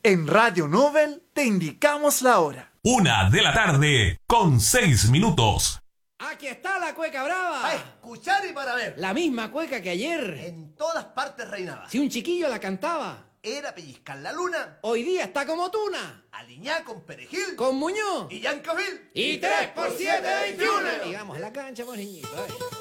En Radio Nobel te indicamos la hora. 1:06 PM. Aquí está la cueca brava. Para escuchar y para ver. La misma cueca que ayer. En todas partes reinaba. Si un chiquillo la cantaba. Era pellizcar la luna. Hoy día está como tuna. Aliñá con perejil. Con Muñoz. Y Yancavil. Y 3 por 7, 21. Digamos, la cancha, pues, niñito.